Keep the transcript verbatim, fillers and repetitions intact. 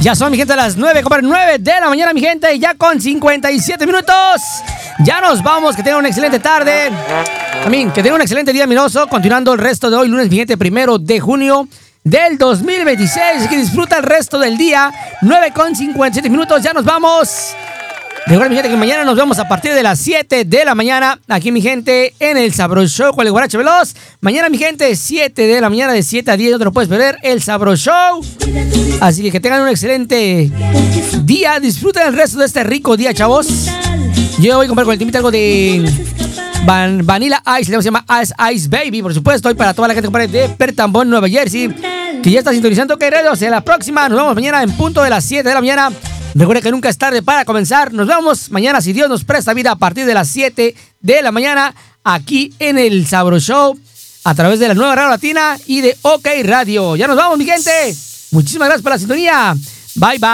Ya son, mi gente, las nueve, compadre, nueve de la mañana, mi gente, ya con cincuenta y siete minutos. Ya nos vamos, que tengan una excelente tarde. A mí, que tengan un excelente día, minoso. Continuando el resto de hoy, lunes, mi gente, primero de junio del dos mil veintiséis. Que disfruta el resto del día. nueve con cincuenta y siete minutos, ya nos vamos. Recuerden, mi gente, que mañana nos vemos a partir de las siete de la mañana. Aquí, mi gente, en el Sabroso Show con el Guarache Veloz. Mañana, mi gente, siete de la mañana, de siete a diez. No te lo puedes perder, el Sabroso Show. Así que que tengan un excelente día. Disfruten el resto de este rico día, chavos. Yo voy a comprar con el timito algo de Van, Vanilla Ice. Le se llama Ice Ice Baby, por supuesto. Y para toda la gente que de Pertambón, Nueva Jersey, que ya está sintonizando. Que radio, hasta la próxima. Nos vemos mañana en punto de las siete de la mañana. Recuerden que nunca es tarde para comenzar. Nos vemos mañana, si Dios nos presta vida, a partir de las siete de la mañana, aquí en el Sabroso Show, a través de la nueva radio latina y de OK Radio. Ya nos vamos, mi gente. Muchísimas gracias por la sintonía. Bye, bye.